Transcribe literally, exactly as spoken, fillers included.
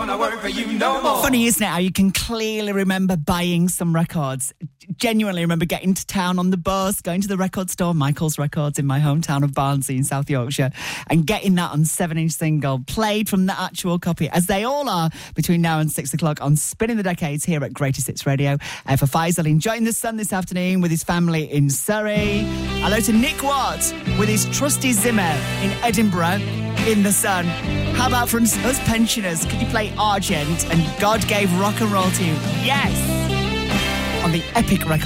wanna work for you no more. Funny, isn't it, how you can clearly remember buying some records. Genuinely remember getting to town on the bus, going to the record store, Michael's Records in my hometown of Barnsley in South Yorkshire, and getting that on seven-inch single, played from the actual copy, as they all are, between now and six o'clock on Spinning the Decades here at Greatest Hits Radio. Uh, for Faisal, enjoying the sun this afternoon with his family in Surrey. Hello to Nick Watt with his trusty Zimmer in Edinburgh in the sun. How about for us pensioners? Could you play Argent and God Gave Rock and Roll to You? Yes! On the epic record.